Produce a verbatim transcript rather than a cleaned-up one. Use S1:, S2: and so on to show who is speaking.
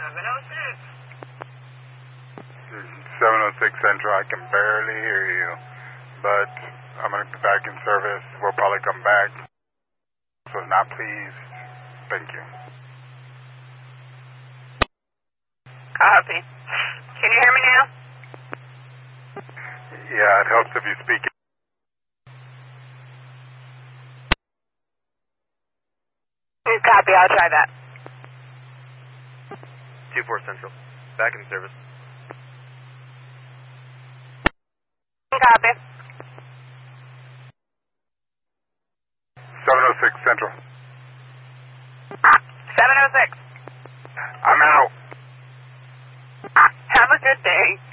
S1: seven oh six.
S2: seven oh six Central, I can barely hear you, but I'm going to be back in service. We'll probably come back. So not pleased. Thank you.
S1: Copy. Can you hear me now?
S2: Yeah, it helps if you speak.
S1: Copy, I'll try that.
S3: two four Central, back in service.
S1: Copy.
S2: seven oh six Central.
S1: seven oh six.
S2: I'm out.
S1: Have a good day.